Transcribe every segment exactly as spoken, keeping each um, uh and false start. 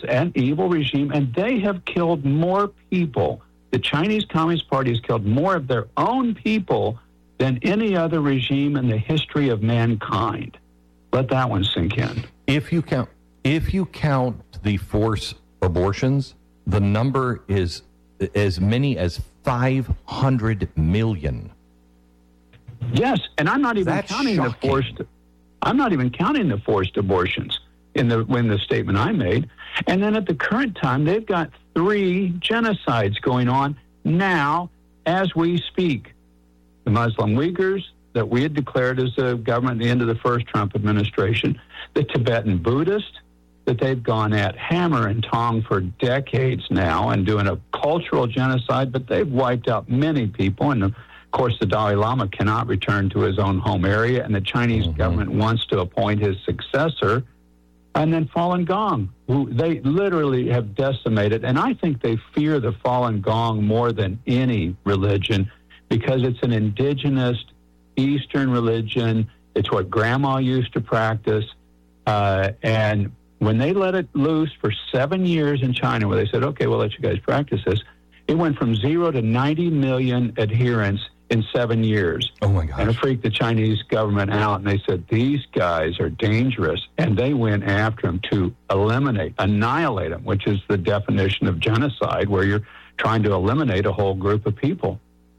an evil regime, and they have killed more people. The Chinese Communist Party has killed more of their own people than any other regime in the history of mankind. Let that one sink in. If you count, if you count the forced abortions, the number is as many as five hundred million. Yes, and I'm not even That's counting shocking. the forced. I'm not even counting the forced abortions in the in the statement I made. And then at the current time, they've got three genocides going on now as we speak. The Muslim Uyghurs that we had declared as a government at the end of the first Trump administration, the Tibetan Buddhists that they've gone at hammer and tong for decades now and doing a cultural genocide, but they've wiped out many people. And, of course, the Dalai Lama cannot return to his own home area, and the Chinese mm-hmm. government wants to appoint his successor. And then Falun Gong, who they literally have decimated. And I think they fear the Falun Gong more than any religion because it's an indigenous Eastern religion. It's what grandma used to practice. Uh, and when they let it loose for seven years in China, where they said, okay, we'll let you guys practice this, it went from zero to ninety million adherents in seven years. Oh, my gosh. And it freaked the Chinese government out, and they said, these guys are dangerous. And they went after them to eliminate, annihilate them, which is the definition of genocide, where you're trying to eliminate a whole group of people.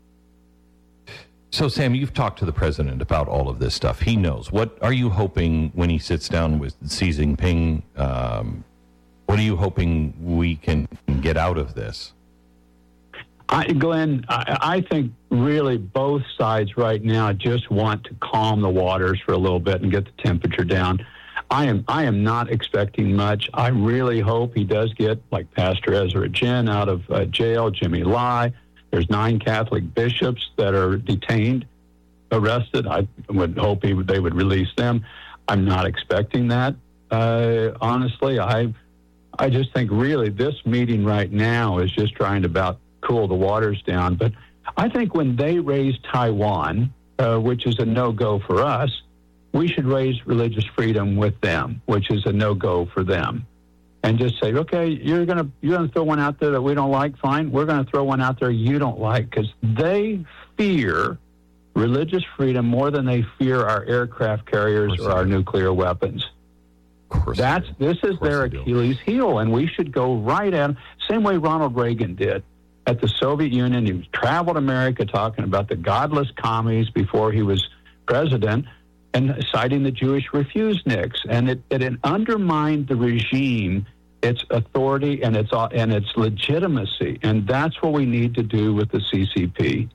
So, Sam, you've talked to the president about all of this stuff. He knows. What are you hoping when he sits down with Xi Jinping? Um, what are you hoping we can get out of this? I, Glenn, I, I think really both sides right now just want to calm the waters for a little bit and get the temperature down. I am I am not expecting much. I really hope he does get, like Pastor Ezra Jin, out of uh, jail, Jimmy Lai. There's nine Catholic bishops that are detained, arrested. I would hope he would, they would release them. I'm not expecting that. Uh, honestly, I I just think really this meeting right now is just trying to about cool the waters down. But I think when they raise Taiwan, uh, which is a no-go for us, we should raise religious freedom with them, which is a no-go for them. And just say, okay, you're gonna you're gonna throw one out there that we don't like. Fine, we're gonna throw one out there you don't like, because they fear religious freedom more than they fear our aircraft carriers or our nuclear weapons. That's this is their Achilles heel, and we should go right at them. Same way Ronald Reagan did at the Soviet Union. He traveled America talking about the godless commies before he was president, and citing the Jewish refuseniks, and it, it undermined the regime, its authority, and its and its legitimacy, and that's what we need to do with the C C P.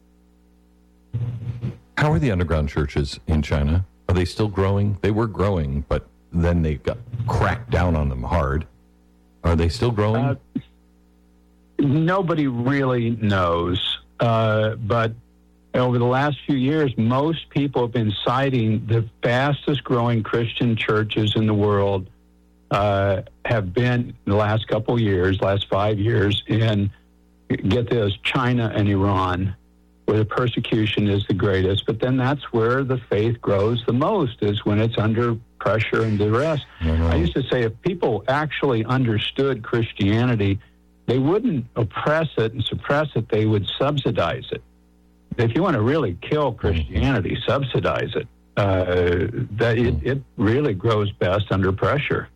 How are the underground churches in China? Are they still growing? They were growing, but then they got cracked down on them hard. Are they still growing? Uh, nobody really knows, uh, but over the last few years, most people have been citing the fastest growing Christian churches in the world uh, have been in the last couple of years, last five years, in, get this, China and Iran, where the persecution is the greatest. But then that's where the faith grows the most, is when it's under pressure and duress. Mm-hmm. I used to say if people actually understood Christianity, they wouldn't oppress it and suppress it, they would subsidize it. If you want to really kill Christianity, subsidize it. Uh, that it, it really grows best under pressure.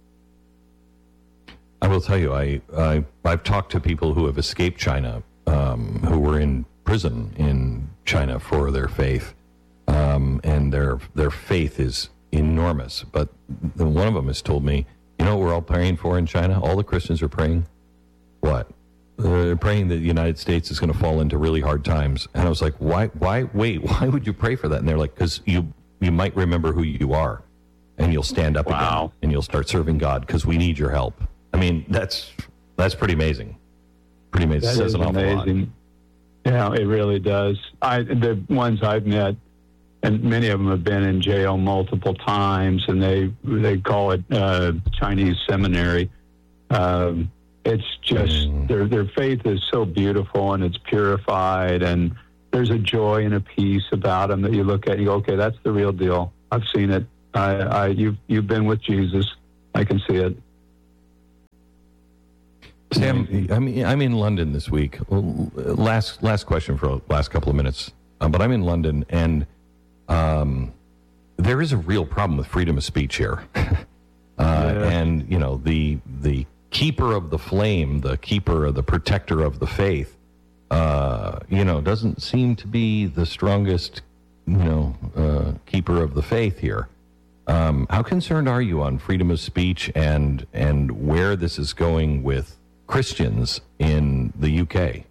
I will tell you, I, I I've talked to people who have escaped China, um, who were in prison in China for their faith, um, and their their faith is enormous. But the, one of them has told me, you know what we're all praying for in China? All the Christians are praying. What? They're praying that the United States is going to fall into really hard times. And I was like, why, why, wait, why would you pray for that? And they're like, because you, you might remember who you are, and you'll stand up wow. again, and you'll start serving God, because we need your help. I mean, that's that's pretty amazing. Pretty amazing. That It says is an awful amazing. lot. Yeah, it really does. I the ones I've met, and many of them have been in jail multiple times, and they they call it uh, Chinese seminary. Um, It's just mm. their their faith is so beautiful, and it's purified, and there's a joy and a peace about them that you look at and you go, okay, that's the real deal. I've seen it. I, I you've you've been with Jesus. I can see it. Sam, I mean, I'm in London this week. Well, last last question for the last couple of minutes. Uh, but I'm in London, and um, there is a real problem with freedom of speech here. uh, yeah. And, you know, the the keeper of the flame, the keeper of the protector of the faith, uh, you know, doesn't seem to be the strongest, you know, uh, keeper of the faith here. Um, how concerned are you on freedom of speech and and where this is going with Christians in the U K?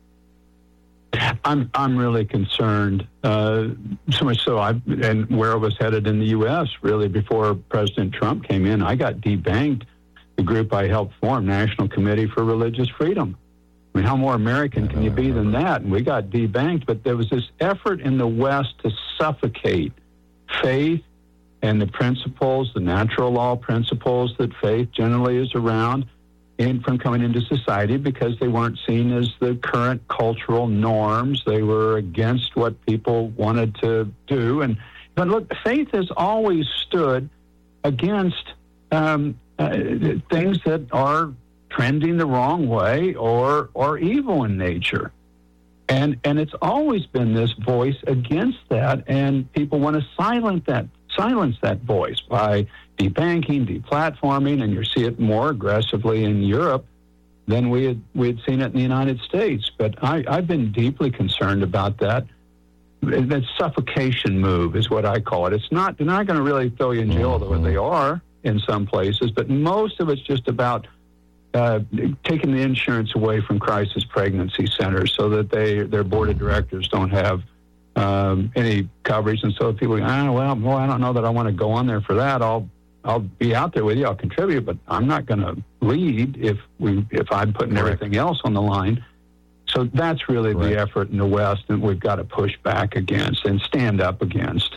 I'm I'm really concerned. Uh, so much so, I and where I was headed in the U S really before President Trump came in, I got debanked. The group I helped form, National Committee for Religious Freedom. I mean, how more American can you be than that? And we got debanked, but there was this effort in the West to suffocate faith and the principles, the natural law principles that faith generally is around, in from coming into society because they weren't seen as the current cultural norms. They were against what people wanted to do. And but look, faith has always stood against um, uh, things that are trending the wrong way or or evil in nature. And and it's always been this voice against that, and people want to silence that silence that voice by debanking, deplatforming, and you see it more aggressively in Europe than we had we had seen it in the United States. But I, I've been deeply concerned about that. That suffocation move is what I call it. It's not they're not going to really throw you in jail, although they are in some places, but most of it's just about uh, taking the insurance away from crisis pregnancy centers so that they their board of directors don't have um, any coverage. And so people go, ah, well, well, I don't know that I want to go on there for that. I'll I'll be out there with you. I'll contribute, but I'm not going to lead if we if I'm putting Correct. everything else on the line. So that's really Right. the effort in the West that we've got to push back against and stand up against.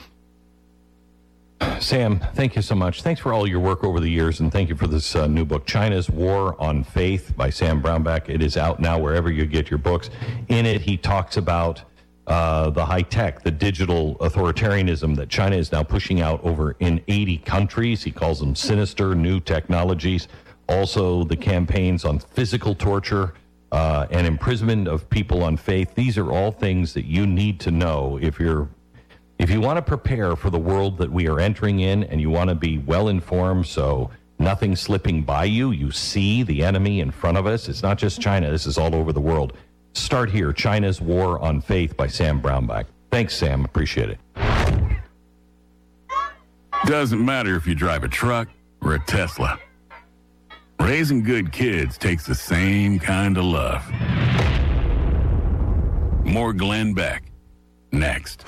Sam, thank you so much. Thanks for all your work over the years, and thank you for this uh, new book, China's War on Faith by Sam Brownback. It is out now wherever you get your books. In it, he talks about uh, the high-tech, the digital authoritarianism that China is now pushing out over in eighty countries. He calls them sinister new technologies. Also, the campaigns on physical torture uh, and imprisonment of people on faith. These are all things that you need to know if you're If you want to prepare for the world that we are entering in and you want to be well informed so nothing slipping by you, you see the enemy in front of us. It's not just China. This is all over the world. Start here, China's War on Faith by Sam Brownback. Thanks, Sam. Appreciate it. Doesn't matter if you drive a truck or a Tesla. Raising good kids takes the same kind of love. More Glenn Beck. Next.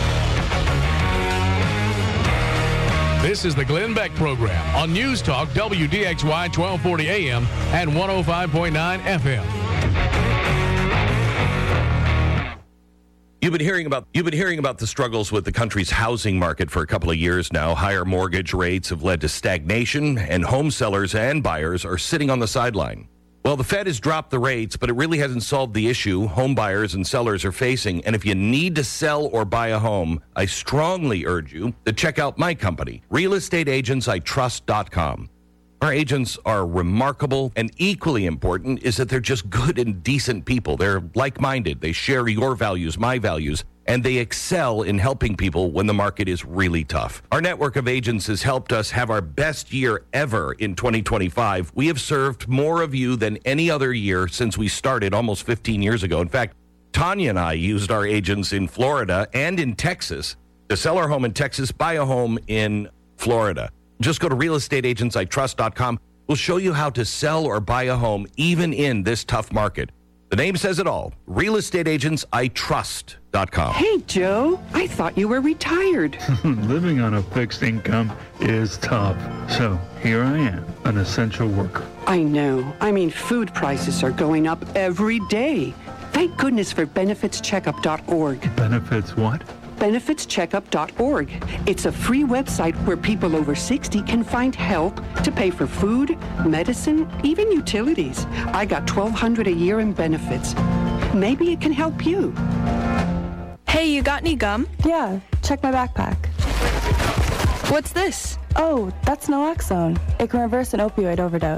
This is the Glenn Beck Program on News Talk W D X Y twelve forty A M and one oh five point nine F M. You've been hearing about you've been hearing about the struggles with the country's housing market for a couple of years now. Higher mortgage rates have led to stagnation, and home sellers and buyers are sitting on the sideline. Well, the Fed has dropped the rates, but it really hasn't solved the issue home buyers and sellers are facing. And if you need to sell or buy a home, I strongly urge you to check out my company, real estate agents I trust dot com. Our agents are remarkable, and equally important is that they're just good and decent people. They're like-minded. They share your values, my values, and they excel in helping people when the market is really tough. Our network of agents has helped us have our best year ever in twenty twenty-five. We have served more of you than any other year since we started almost fifteen years ago. In fact, Tanya and I used our agents in Florida and in Texas to sell our home in Texas, buy a home in Florida. Just go to real estate agents I trust dot com. We'll show you how to sell or buy a home even in this tough market. The name says it all. real estate agents I trust dot com. Hey, Joe, I thought you were retired. Living on a fixed income is tough. So here I am, an essential worker. I know. I mean, food prices are going up every day. Thank goodness for benefits checkup dot org. Benefits what? benefits checkup dot org. It's a free website where people over sixty can find help to pay for food, medicine, even utilities. I got twelve hundred dollars a year in benefits. Maybe it can help you. Hey, you got any gum? Yeah, check my backpack. What's this? Oh, that's naloxone. It can reverse an opioid overdose.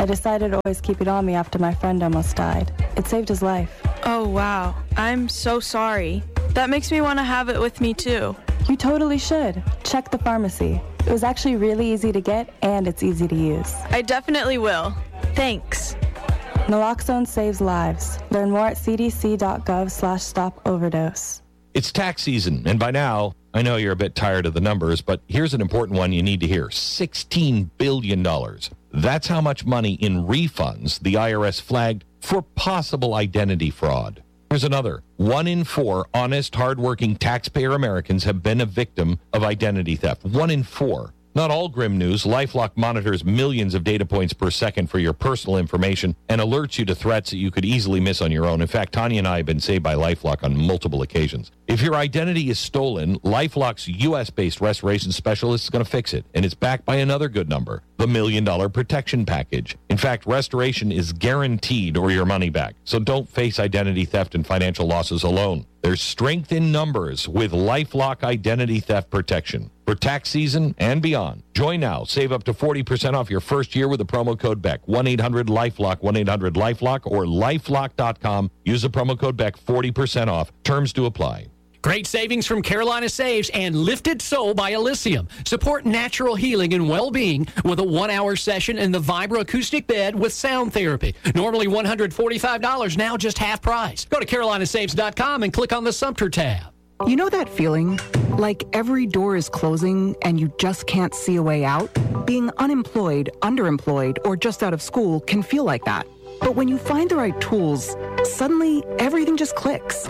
I decided to always keep it on me after my friend almost died. It saved his life. Oh, wow. I'm so sorry. That makes me want to have it with me, too. You totally should. Check the pharmacy. It was actually really easy to get, and it's easy to use. I definitely will. Thanks. Naloxone saves lives. Learn more at cdc.gov slash stop overdose. It's tax season, and by now, I know you're a bit tired of the numbers, but here's an important one you need to hear. sixteen billion dollars. That's how much money in refunds the I R S flagged for possible identity fraud. Here's another. One in four honest, hardworking taxpayer Americans have been a victim of identity theft. One in four. Not all grim news. LifeLock monitors millions of data points per second for your personal information and alerts you to threats that you could easily miss on your own. In fact, Tanya and I have been saved by LifeLock on multiple occasions. If your identity is stolen, LifeLock's U S-based restoration specialist is going to fix it, and it's backed by another good number, the Million Dollar Protection Package. In fact, restoration is guaranteed or your money back. So don't face identity theft and financial losses alone. There's strength in numbers with LifeLock Identity Theft Protection. For tax season and beyond. Join now. Save up to forty percent off your first year with the promo code Beck. one eight hundred LifeLock, one eight hundred LifeLock, or lifelock dot com. Use the promo code Beck, forty percent off. Terms do apply. Great savings from Carolina Saves and Lifted Soul by Elysium. Support natural healing and well-being with a one-hour session in the Vibra acoustic bed with sound therapy. Normally one hundred forty-five dollars, now just half price. Go to carolina saves dot com and click on the Sumter tab. You know that feeling? Like every door is closing and you just can't see a way out? Being unemployed, underemployed, or just out of school can feel like that. But when you find the right tools, suddenly everything just clicks.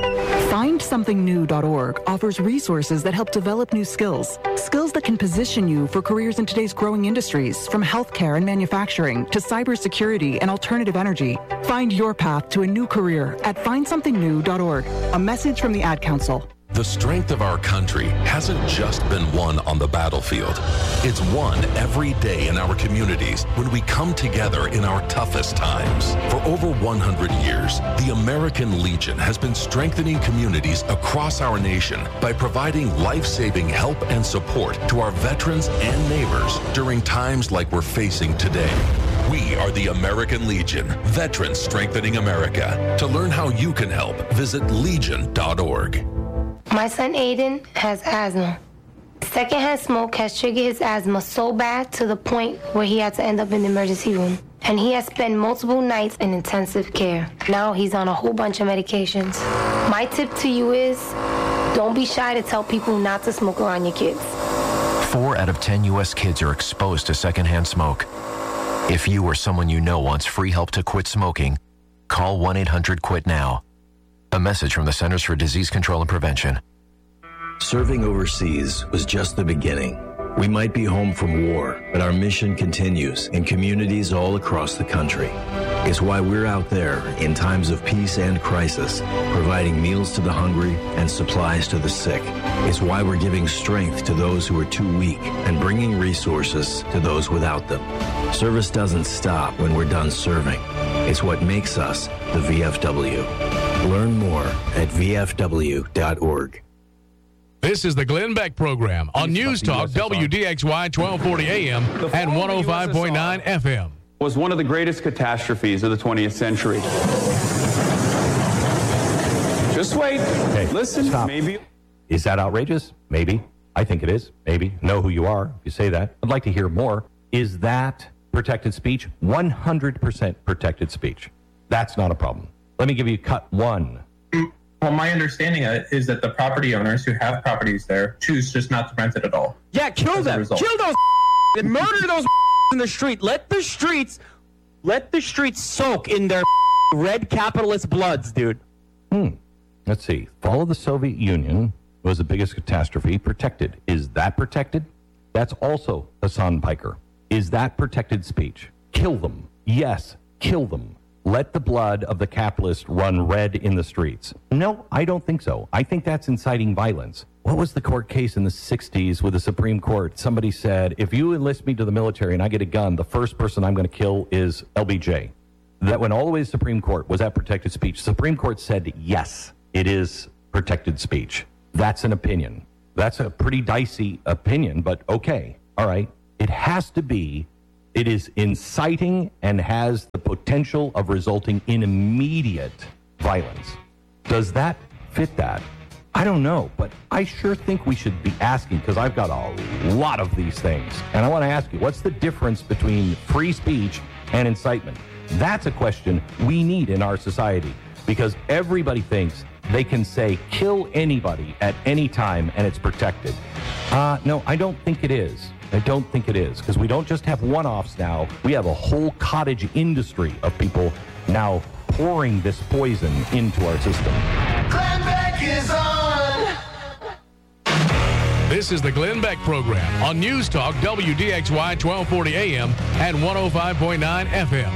find something new dot org offers resources that help develop new skills. Skills that can position you for careers in today's growing industries, from healthcare and manufacturing to cybersecurity and alternative energy. Find your path to a new career at find something new dot org. A message from the Ad Council. The strength of our country hasn't just been won on the battlefield. It's won every day in our communities when we come together in our toughest times. For over one hundred years, the American Legion has been strengthening communities across our nation by providing life-saving help and support to our veterans and neighbors during times like we're facing today. We are the American Legion, Veterans Strengthening America. To learn how you can help, visit legion dot org. My son Aiden has asthma. Secondhand smoke has triggered his asthma so bad to the point where he had to end up in the emergency room. And he has spent multiple nights in intensive care. Now he's on a whole bunch of medications. My tip to you is, don't be shy to tell people not to smoke around your kids. Four out of ten U S kids are exposed to secondhand smoke. If you or someone you know wants free help to quit smoking, call one eight hundred quit now. A message from the Centers for Disease Control and Prevention. Serving overseas was just the beginning. We might be home from war, but our mission continues in communities all across the country. It's why we're out there in times of peace and crisis, providing meals to the hungry and supplies to the sick. It's why we're giving strength to those who are too weak and bringing resources to those without them. Service doesn't stop when we're done serving. It's what makes us the V F W. Learn more at v f w dot org. This is the Glenn Beck Program on News Talk W D X Y twelve forty A M and one oh five point nine F M. Was one of the greatest catastrophes of the twentieth century. Just wait. Hey, listen. Stop. Maybe. Is that outrageous? Maybe. I think it is. Maybe. Know who you are if you say that. I'd like to hear more. Is that protected speech? one hundred percent protected speech. That's not a problem. Let me give you cut one. Well, my understanding is that the property owners who have properties there choose just not to rent it at all. Yeah, kill them. Kill those and murder those in the street. Let the streets, let the streets soak in their red capitalist bloods, dude. Hmm. Let's see. Fall of the Soviet Union was the biggest catastrophe. Protected. Is that protected? That's also Hassan Piker. Is that protected speech? Kill them. Yes, kill them. Let the blood of the capitalists run red in the streets. No, I don't think so. I think that's inciting violence. What was the court case in the sixties with the Supreme Court? Somebody said, if you enlist me to the military and I get a gun, the first person I'm going to kill is L B J. That went all the way to the Supreme Court. Was that protected speech? Supreme Court said, yes, it is protected speech. That's an opinion. That's a pretty dicey opinion, but okay. All right. It has to be It is inciting and has the potential of resulting in immediate violence. Does that fit that? I don't know, but I sure think we should be asking, because I've got a lot of these things. And I want to ask you, what's the difference between free speech and incitement? That's a question we need in our society, because everybody thinks they can say kill anybody at any time and it's protected. Uh, no, I don't think it is. I don't think it is, because we don't just have one-offs now. We have a whole cottage industry of people now pouring this poison into our system. Glenn Beck is on. This is the Glenn Beck Program on News Talk W D X Y twelve forty A M and one oh five point nine F M.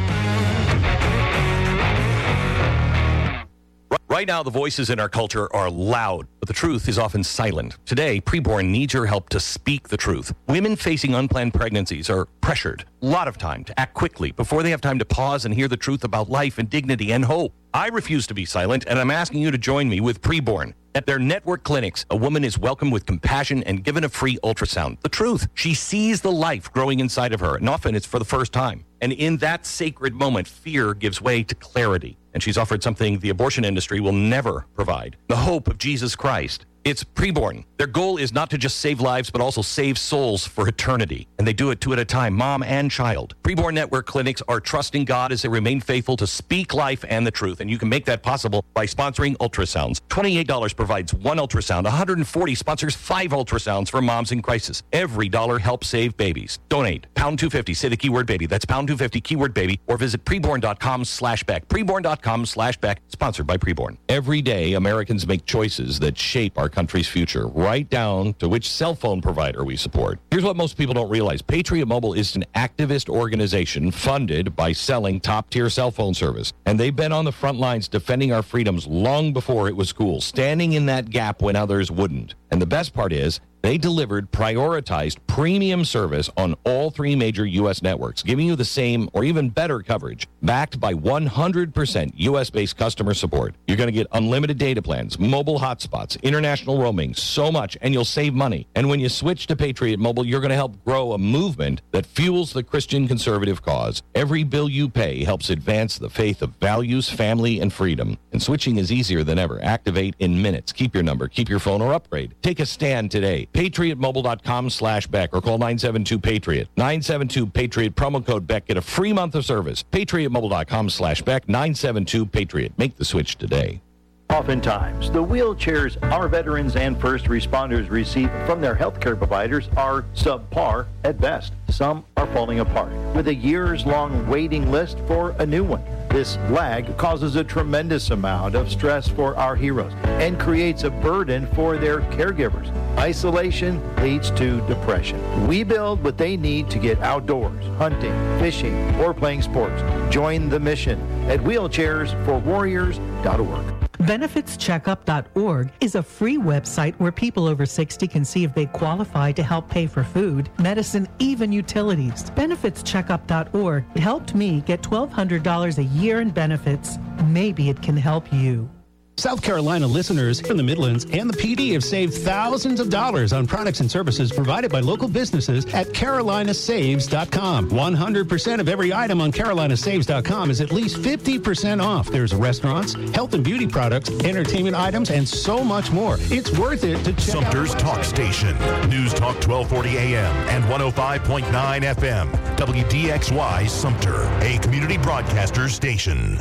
Right now, the voices in our culture are loud, but the truth is often silent. Today, preborn needs your help to speak the truth. Women facing unplanned pregnancies are pressured a lot of time to act quickly before they have time to pause and hear the truth about life and dignity and hope. I refuse to be silent, and I'm asking you to join me with Preborn. At their network clinics, a woman is welcomed with compassion and given a free ultrasound. The truth, she sees the life growing inside of her, and often it's for the first time. And in that sacred moment, fear gives way to clarity. And she's offered something the abortion industry will never provide: the hope of Jesus Christ. It's Preborn. Their goal is not to just save lives, but also save souls for eternity. And they do it two at a time, mom and child. Preborn Network clinics are trusting God as they remain faithful to speak life and the truth. And you can make that possible by sponsoring ultrasounds. twenty-eight dollars provides one ultrasound. one hundred forty dollars sponsors five ultrasounds for moms in crisis. Every dollar helps save babies. Donate. Pound two fifty. Say the keyword baby. That's pound two fifty, keyword baby. Or visit preborn.com slash Beck. Preborn.com slash Beck. Sponsored by Preborn. Every day, Americans make choices that shape our country's future, right down to which cell phone provider we support. Here's what most people don't realize. Patriot Mobile is an activist organization funded by selling top-tier cell phone service. And they've been on the front lines defending our freedoms long before it was cool, standing in that gap when others wouldn't. And the best part is, they delivered prioritized premium service on all three major U S networks, giving you the same or even better coverage, backed by one hundred percent U S-based customer support. You're going to get unlimited data plans, mobile hotspots, international roaming, so much, and you'll save money. And when you switch to Patriot Mobile, you're going to help grow a movement that fuels the Christian conservative cause. Every bill you pay helps advance the faith of values, family, and freedom. And switching is easier than ever. Activate in minutes. Keep your number, keep your phone, or upgrade. Take a stand today. PatriotMobile.com slash Beck or call nine seven two Patriot. nine seven two Patriot, promo code Beck. Get a free month of service. PatriotMobile.com slash Beck, nine seven two Patriot. Make the switch today. Oftentimes, the wheelchairs our veterans and first responders receive from their healthcare providers are subpar at best. Some are falling apart, with a years-long waiting list for a new one. This lag causes a tremendous amount of stress for our heroes and creates a burden for their caregivers. Isolation leads to depression. We build what they need to get outdoors, hunting, fishing, or playing sports. Join the mission at wheelchairs for warriors dot org. benefits checkup dot org is a free website where people over sixty can see if they qualify to help pay for food, medicine, even utilities. benefits checkup dot org helped me get twelve hundred dollars a year in benefits. Maybe it can help you. South Carolina listeners from the Midlands and the P D have saved thousands of dollars on products and services provided by local businesses at Carolina Saves dot com. one hundred percent of every item on Carolina Saves dot com is at least fifty percent off. There's restaurants, health and beauty products, entertainment items, and so much more. It's worth it to check Sumter's out. Talk Station. News Talk twelve forty A M and one oh five point nine F M. W D X Y Sumter, a community broadcaster station.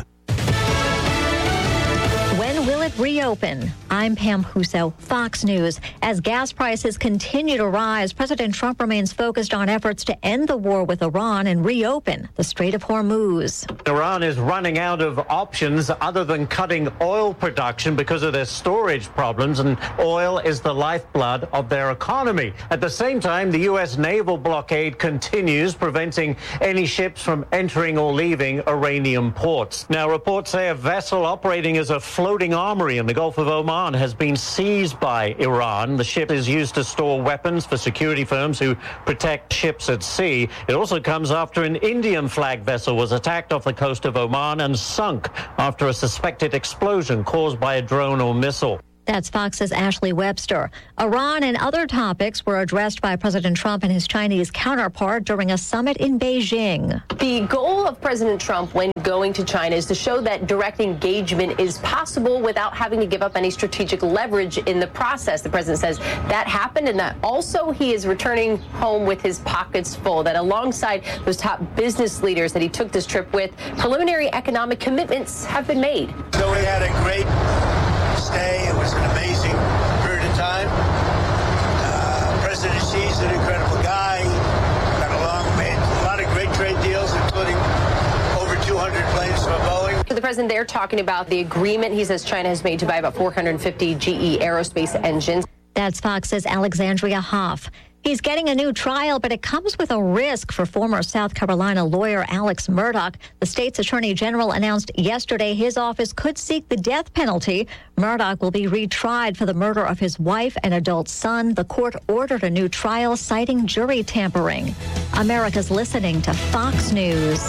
When will it reopen? I'm Pam Huso, Fox News. As gas prices continue to rise, President Trump remains focused on efforts to end the war with Iran and reopen the Strait of Hormuz. Iran is running out of options other than cutting oil production because of their storage problems, and oil is the lifeblood of their economy. At the same time, the U S naval blockade continues, preventing any ships from entering or leaving Iranian ports. Now, reports say a vessel operating as a floating armory in the Gulf of Oman has been seized by Iran. The ship is used to store weapons for security firms who protect ships at sea. It also comes after an Indian flag vessel was attacked off the coast of Oman and sunk after a suspected explosion caused by a drone or missile. That's Fox's Ashley Webster. Iran and other topics were addressed by President Trump and his Chinese counterpart during a summit in Beijing. The goal of President Trump when going to China is to show that direct engagement is possible without having to give up any strategic leverage in the process. The president says that happened, and that also he is returning home with his pockets full, that alongside those top business leaders that he took this trip with, preliminary economic commitments have been made. So we had a great stay. It was an amazing period of time. Uh, President Xi's an incredible guy. Got along, made a lot of great trade deals, including over two hundred planes from Boeing. The president there talking about the agreement he says China has made to buy about four hundred fifty G E aerospace engines. That's Fox's Alexandria Hoff. He's getting a new trial, but it comes with a risk for former South Carolina lawyer Alex Murdaugh. The state's attorney general announced yesterday his office could seek the death penalty. Murdaugh will be retried for the murder of his wife and adult son. The court ordered a new trial citing jury tampering. America's listening to Fox News.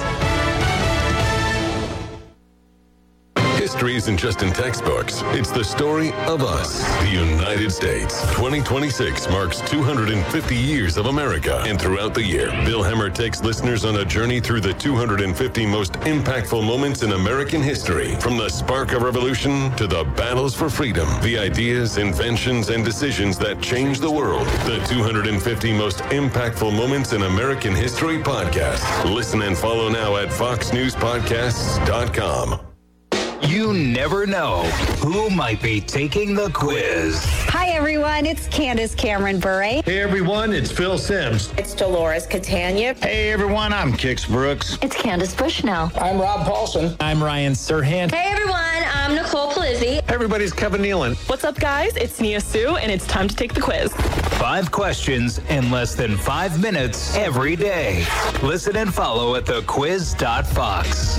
History isn't just in textbooks. It's the story of us, the United States. twenty twenty-six marks two hundred fifty years of America. And throughout the year, Bill Hemmer takes listeners on a journey through the two hundred fifty most impactful moments in American history. From the spark of revolution to the battles for freedom, the ideas, inventions, and decisions that changed the world. The two hundred fifty most impactful moments in American history podcast. Listen and follow now at fox news podcasts dot com. You never know who might be taking the quiz. Hi, everyone. It's Candace Cameron Bure. Hey, everyone. It's Phil Sims. It's Dolores Catania. Hey, everyone. I'm Kix Brooks. It's Candace Bushnell. I'm Rob Paulson. I'm Ryan Serhant. Hey, everyone. I'm Nicole Palizzi. Everybody's Kevin Nealon. What's up, guys? It's Nia Sue, and it's time to take the quiz. Five questions in less than five minutes every day. Listen and follow at the quiz dot fox.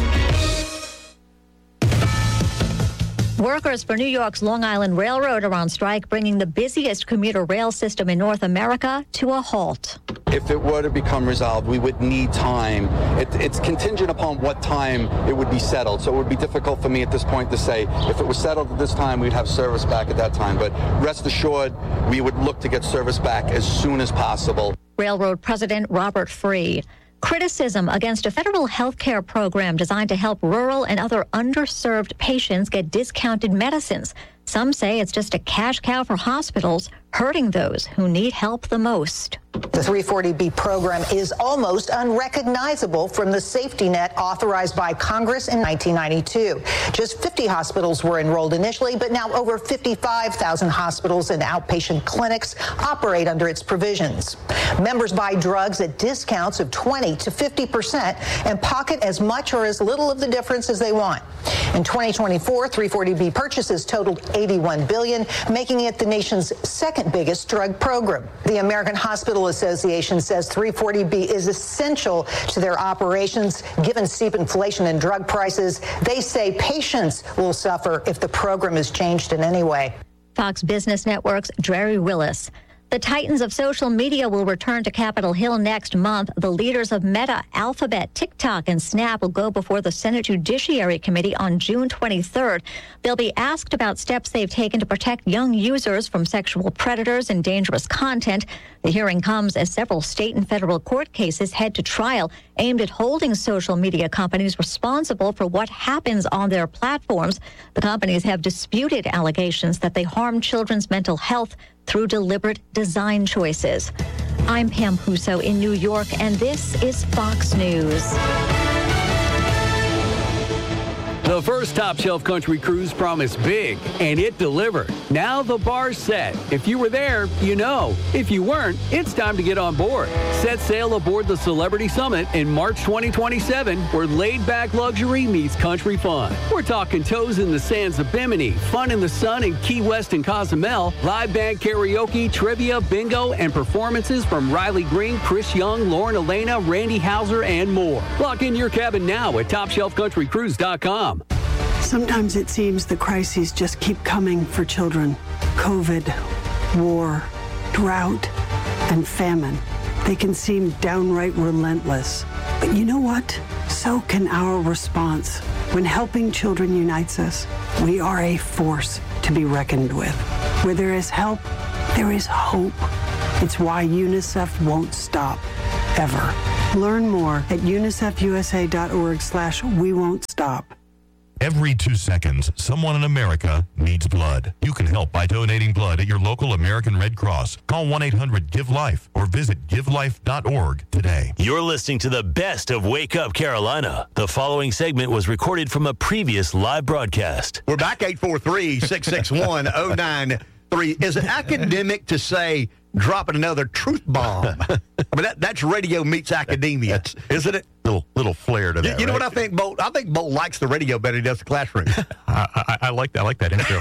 Workers for New York's Long Island Railroad are on strike, bringing the busiest commuter rail system in North America to a halt. If it were to become resolved, we would need time. It, it's contingent upon what time it would be settled. So it would be difficult for me at this point to say if it was settled at this time, we'd have service back at that time. But rest assured, we would look to get service back as soon as possible. Railroad President Robert Free. Criticism against a federal health care program designed to help rural and other underserved patients get discounted medicines. Some say it's just a cash cow for hospitals, hurting those who need help the most. The three forty B program is almost unrecognizable from the safety net authorized by Congress in nineteen ninety-two. Just fifty hospitals were enrolled initially, but now over fifty-five thousand hospitals and outpatient clinics operate under its provisions. Members buy drugs at discounts of twenty to fifty percent and pocket as much or as little of the difference as they want. In twenty twenty-four, three forty B purchases totaled eighty-one billion dollars, making it the nation's second biggest drug program. The American Hospital Association says three forty B is essential to their operations. Given steep inflation and drug prices, they say patients will suffer if the program is changed in any way. Fox Business Network's Jerry Willis. The titans of social media will return to Capitol Hill next month. The leaders of Meta, Alphabet, TikTok, and Snap will go before the Senate Judiciary Committee on June twenty-third. They'll be asked about steps they've taken to protect young users from sexual predators and dangerous content. The hearing comes as several state and federal court cases head to trial aimed at holding social media companies responsible for what happens on their platforms. The companies have disputed allegations that they harm children's mental health through deliberate design choices. I'm Pam Huso in New York, and this is Fox News. The first Top Shelf Country Cruise promised big, and it delivered. Now the bar's set. If you were there, you know. If you weren't, it's time to get on board. Set sail aboard the Celebrity Summit in March twenty twenty-seven, where laid-back luxury meets country fun. We're talking toes in the sands of Bimini, fun in the sun in Key West and Cozumel, live band karaoke, trivia, bingo, and performances from Riley Green, Chris Young, Lauren Elena, Randy Houser, and more. Lock in your cabin now at top shelf country cruise dot com. Sometimes it seems the crises just keep coming for children. COVID, war, drought, and famine. They can seem downright relentless. But you know what? So can our response. When helping children unites us, we are a force to be reckoned with. Where there is help, there is hope. It's why UNICEF won't stop, ever. Learn more at unicefusa.org slash we won't stop. Every two seconds, someone in America needs blood. You can help by donating blood at your local American Red Cross. Call one eight hundred give life or visit give life dot org today. You're listening to the best of Wake Up Carolina. The following segment was recorded from a previous live broadcast. We're back, eight four three, six six one, zero nine three. Is it academic to say dropping another truth bomb? I mean, that, that's radio meets academia, that's, isn't it? Little little flair to that. You, you know right? what I think, Bolt? I think Bolt likes the radio better than he does the classroom. I, I, I like that. I like that intro.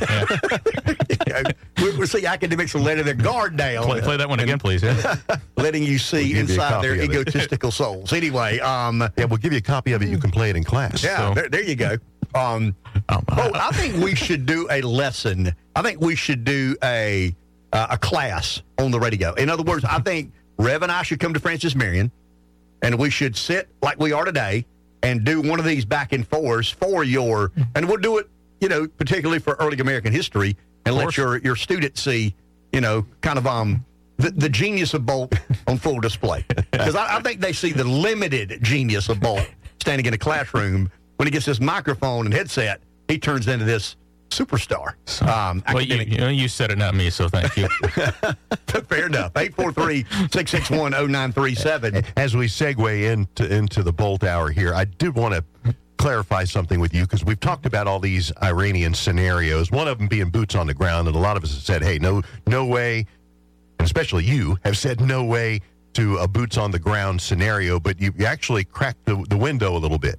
Yeah. we, we see academics are letting their guard down. Play, play that one again, please. Yeah. Letting you see we'll inside their egotistical souls. Anyway, um, yeah, we'll give you a copy of it. You can play it in class. Yeah, so. there, there you go. Um, um, Bolt, I think we should do a lesson. I think we should do a uh, a class on the radio. In other words, I think Rev and I should come to Francis Marion, and we should sit like we are today and do one of these back and forths for your, and we'll do it, you know, particularly for early American history, and let your, your students see, you know, kind of um the, the genius of Bolt on full display. Because I, I think they see the limited genius of Bolt standing in a classroom. When he gets this microphone and headset, he turns into this superstar. Um, well, you, you, know, you said it, not me, so thank you. Fair enough. eight four three, six six one, zero nine three seven. As we segue into, into the Bolt Hour here, I did want to clarify something with you, because we've talked about all these Iranian scenarios, one of them being boots on the ground, and a lot of us have said, hey, no, no way, and especially you have said no way to a boots on the ground scenario, but you actually cracked the, the window a little bit.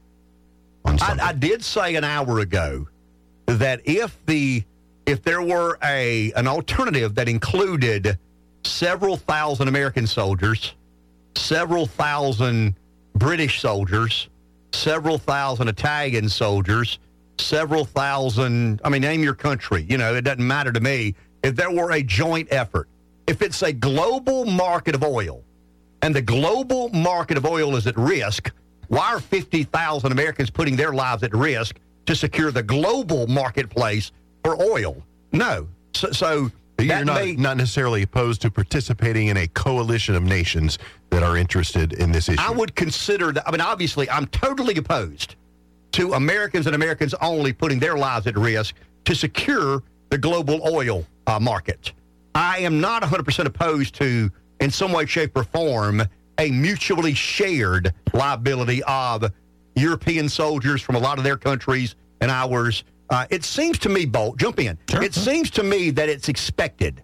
I, I did say an hour ago that if the if there were a an alternative that included several thousand American soldiers, several thousand British soldiers, several thousand Italian soldiers, several thousand, I mean, name your country, you know, it doesn't matter to me. If there were a joint effort, if it's a global market of oil, and the global market of oil is at risk, why are fifty thousand Americans putting their lives at risk to secure the global marketplace for oil? No. So, so you're not, may, not necessarily opposed to participating in a coalition of nations that are interested in this issue. I would consider that. I mean, obviously, I'm totally opposed to Americans and Americans only putting their lives at risk to secure the global oil uh, market. I am not one hundred percent opposed to, in some way, shape, or form, a mutually shared liability of European soldiers from a lot of their countries and ours. Uh, it seems to me, Bolt, jump in. Sure, it sure. seems to me that it's expected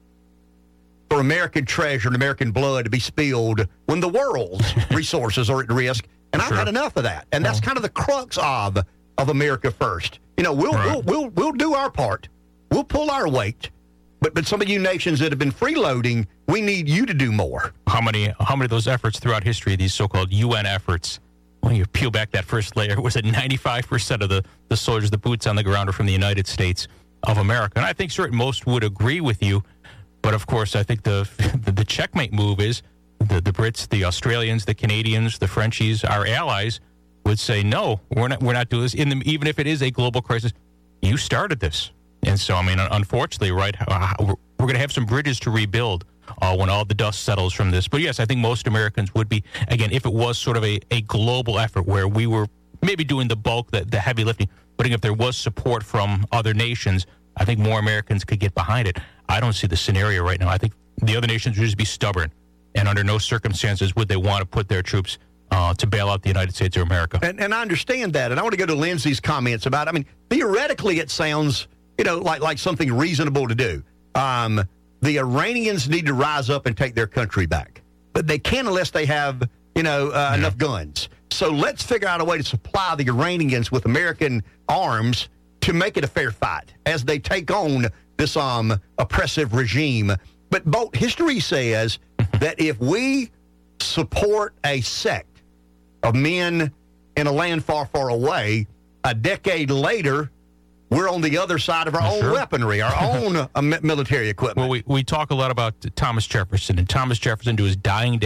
for American treasure and American blood to be spilled when the world's resources are at risk. And I've sure. had enough of that. And that's kind of the crux of of America First. You know, we'll right. we'll, we'll we'll do our part. We'll pull our weight. But but some of you nations that have been freeloading, we need you to do more. How many how many of those efforts throughout history, these so-called U N efforts, when you peel back that first layer, was that ninety-five percent of the, the soldiers, the boots on the ground, are from the United States of America? And I think certain most would agree with you. But, of course, I think the the, the checkmate move is the, the Brits, the Australians, the Canadians, the Frenchies, our allies would say, no, we're not we're not doing this. In the, even if it is a global crisis, you started this. And so, I mean, unfortunately, right, we're, we're going to have some bridges to rebuild uh, when all the dust settles from this. But, yes, I think most Americans would be, again, if it was sort of a, a global effort where we were maybe doing the bulk, the, the heavy lifting, but if there was support from other nations, I think more Americans could get behind it. I don't see the scenario right now. I think the other nations would just be stubborn, and under no circumstances would they want to put their troops uh, to bail out the United States of America. And, and I understand that, and I want to go to Lindsay's comments about, I mean, theoretically it sounds, you know, like, like something reasonable to do. Um, the Iranians need to rise up and take their country back, but they can't unless they have, you know, uh, yeah. enough guns. So let's figure out a way to supply the Iranians with American arms to make it a fair fight as they take on this um, oppressive regime. But Bolt, history says that if we support a sect of men in a land far, far away, a decade later, we're on the other side of our own sure. weaponry, our own uh, military equipment. Well, we, we talk a lot about Thomas Jefferson, and Thomas Jefferson, to his dying day,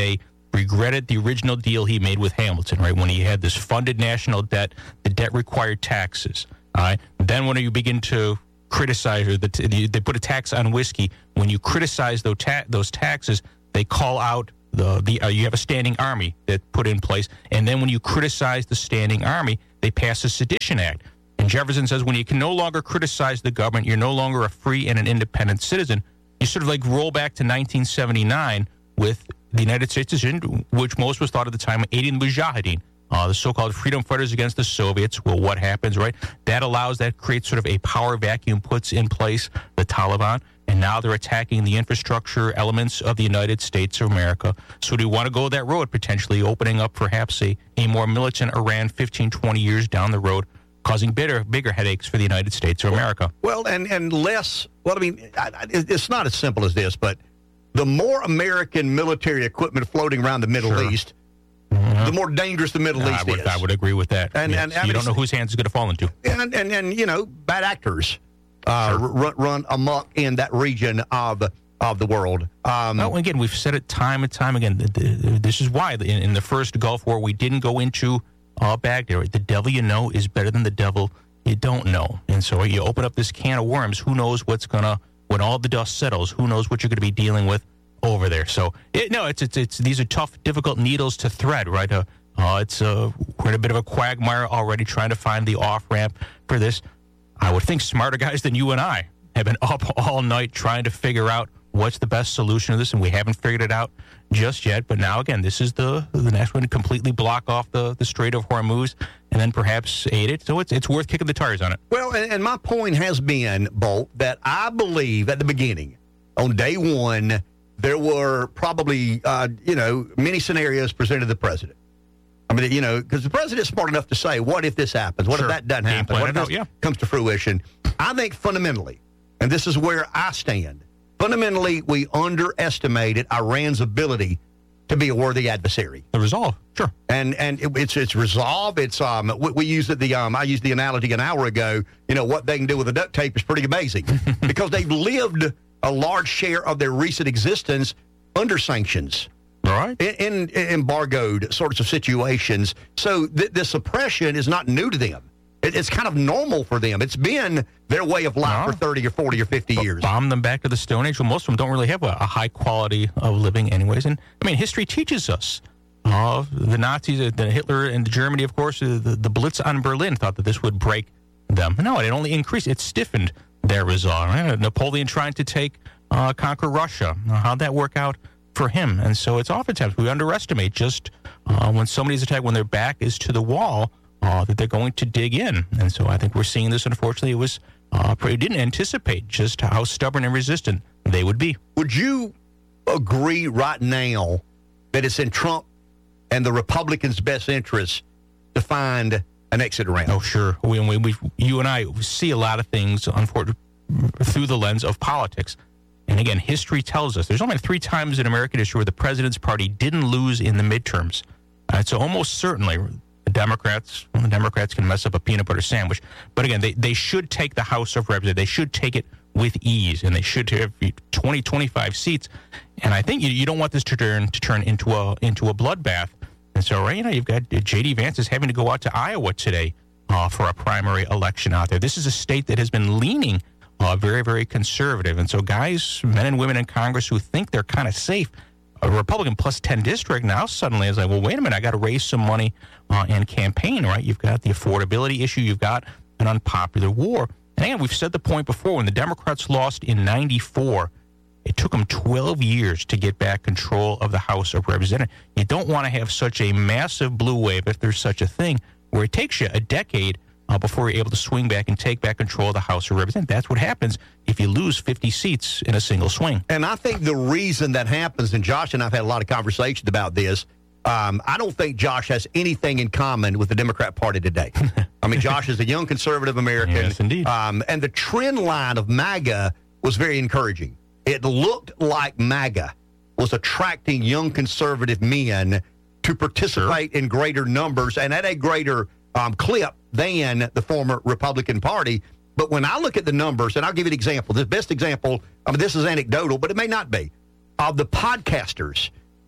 regretted the original deal he made with Hamilton, right? When he had this funded national debt, the debt required taxes. All right. Then when you begin to criticize, or the, they put a tax on whiskey. When you criticize those, ta- those taxes, they call out the the. Uh, you have a standing army that put in place, and then when you criticize the standing army, they pass a Sedition Act. And Jefferson says when you can no longer criticize the government, you're no longer a free and an independent citizen. You sort of like roll back to nineteen seventy-nine with the United States decision, which most was thought at the time aiding the Mujahideen. Uh, the so-called freedom fighters against the Soviets. Well, what happens, right? That allows, that creates sort of a power vacuum, puts in place the Taliban, and now they're attacking the infrastructure elements of the United States of America. So do you want to go that road, potentially opening up perhaps a, a more militant Iran fifteen, twenty years down the road, causing bigger, bigger headaches for the United States of America? Well, and, and less, well, I mean, I, I, it's not as simple as this, but the more American military equipment floating around the Middle Sure. East, Mm-hmm. the more dangerous the Middle I East would, is. I would agree with that. And, Yes. and, I you mean, don't know whose hands it's going to fall into. And, and, and you know, bad actors uh, Sure. run, run amok in that region of of the world. Um, Well, again, we've said it time and time again. th- th- This is why in, in the first Gulf War we didn't go into uh, Baghdad. Right? The devil you know is better than the devil you don't know. And so you open up this can of worms. Who knows what's gonna, when all the dust settles? Who knows what you're going to be dealing with over there? So it, no, it's it's it's these are tough, difficult needles to thread, right? Uh, uh, it's uh, we're in a bit of a quagmire already, trying to find the off ramp for this. I would think smarter guys than you and I have been up all night trying to figure out what's the best solution to this, and we haven't figured it out just yet. But now, again, this is the the next one to completely block off the, the Strait of Hormuz and then perhaps aid it. So it's it's worth kicking the tires on it. Well, and, and my point has been, Bolt, that I believe at the beginning, on day one, there were probably, uh, you know, many scenarios presented to the president. I mean, you know, because the president's smart enough to say, what if this happens? What Sure. if that doesn't Game happen? plan What if it this out, yeah. comes to fruition? I think fundamentally, and this is where I stand, fundamentally, we underestimated Iran's ability to be a worthy adversary. The resolve, sure. And and it, it's it's resolve. It's um we, we used it the um I used the analogy an hour ago. You know what they can do with a duct tape is pretty amazing because they've lived a large share of their recent existence under sanctions, right? In, in, in embargoed sorts of situations. So th- this oppression is not new to them. It, it's kind of normal for them. It's been their way of life No. for thirty or forty or fifty years. Bomb them back to the Stone Age. Well, most of them don't really have a, a high quality of living anyways. And, I mean, history teaches us. Uh, the Nazis, uh, the Hitler and Germany, of course, uh, the, the Blitz on Berlin thought that this would break them. No, it only increased. It stiffened their resolve. Right? Napoleon trying to take, uh, conquer Russia. Uh, how'd that work out for him? And so it's oftentimes we underestimate just uh, when somebody's attacked, when their back is to the wall, uh, that they're going to dig in. And so I think we're seeing this. Unfortunately, it was uh, it didn't anticipate just how stubborn and resistant they would be. Would you agree right now that it's in Trump and the Republicans' best interest to find an exit ramp? Oh, sure. We, we, we, you and I see a lot of things, unfortunately, through the lens of politics. And again, history tells us there's only three times in American history where the president's party didn't lose in the midterms. Uh, so almost certainly the Democrats, well, the Democrats can mess up a peanut butter sandwich. But again, they, they should take the House of Representatives. They should take it with ease, and they should have twenty, twenty-five seats. And I think you, you don't want this to turn to turn into a into a bloodbath. And so, right, you know, you've got J D Vance is having to go out to Iowa today uh, for a primary election out there. This is a state that has been leaning uh, very, very conservative. And so guys, men and women in Congress who think they're kind of safe, a Republican plus ten district now suddenly is like, well, wait a minute, I got to raise some money uh, and campaign, right? You've got the affordability issue. You've got an unpopular war. And again, we've said the point before, when the Democrats lost in ninety-four, it took them twelve years to get back control of the House of Representatives. You don't want to have such a massive blue wave, if there's such a thing, where it takes you a decade uh, before you're able to swing back and take back control of the House of Representatives. That's what happens if you lose fifty seats in a single swing. And I think the reason that happens, and Josh and I have had a lot of conversations about this, um, I don't think Josh has anything in common with the Democrat Party today. I mean, Josh is a young conservative American. Yes, indeed. Um, and the trend line of MAGA was very encouraging. It looked like MAGA was attracting young conservative men to participate sure. in greater numbers and at a greater um, clip than the former Republican Party. But when I look at the numbers, and I'll give you an example, the best example, I mean, this is anecdotal, but it may not be, of the podcasters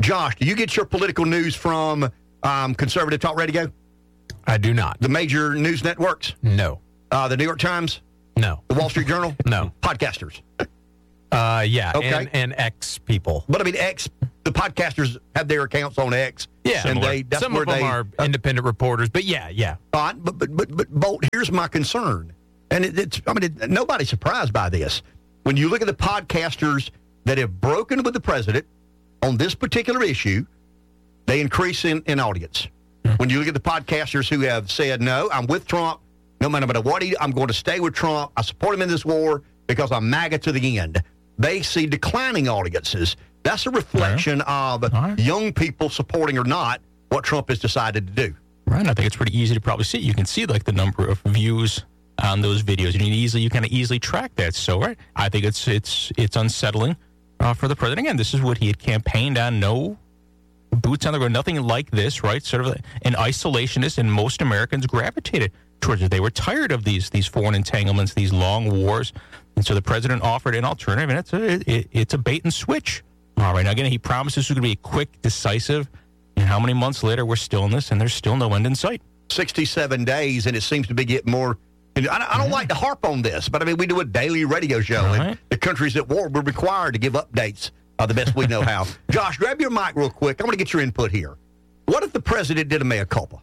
Josh, do you get your political news from um, Conservative Talk Radio? I do not. The major news networks? No. Uh, the New York Times? No. The Wall Street Journal? No. Podcasters? Uh, yeah, Okay. and, and X people. But I mean, X, the podcasters have their accounts on X. Yeah, and they, that's some where of them they are independent reporters, but yeah, yeah. Uh, but, but, but, but, Bolt, here's my concern. And it, it's, I mean, it, nobody's surprised by this. When you look at the podcasters that have broken with the president on this particular issue, they increase in, in audience. Mm-hmm. When you look at the podcasters who have said, no, I'm with Trump, no matter what he, I'm going to stay with Trump, I support him in this war because I'm MAGA to the end, they see declining audiences. That's a reflection right. of right. young people supporting or not what Trump has decided to do. Right. I think it's pretty easy to probably see. You can see like the number of views on those videos. You can easily, you kind of easily track that. So, right, I think it's it's it's unsettling uh, for the president. Again, this is what he had campaigned on. No boots on the ground, nothing like this, right? Sort of an isolationist, and most Americans gravitated towards it. They were tired of these these foreign entanglements, these long wars, and so the president offered an alternative, and it's a it, it's a bait and switch. All right, now again, he promised this was going to be quick, decisive, and how many months later we're still in this, and there's still no end in sight. sixty-seven days, and it seems to be getting more. I, I don't like to harp on this, but I mean, we do a daily radio show, right. and the countries at war, we're required to give updates uh, the best we know how. Josh, grab your mic real quick. I want to get your input here. What if the president did a mea culpa?